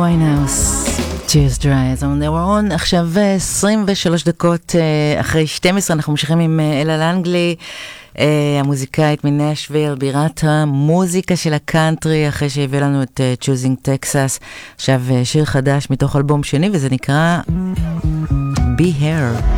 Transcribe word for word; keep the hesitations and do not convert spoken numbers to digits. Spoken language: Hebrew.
ויינהאוס, Tears Dry on their own. עכשיו עשרים ושלוש דקות אחרי שתים עשרה, אנחנו ממשיכים עם אלה לנגלי, המוזיקאית מנשוויל, בירת המוזיקה של הקאנטרי, אחרי שהביא לנו את Choosing Texas. עכשיו שיר חדש מתוך אלבום שני, וזה נקרא Be Here.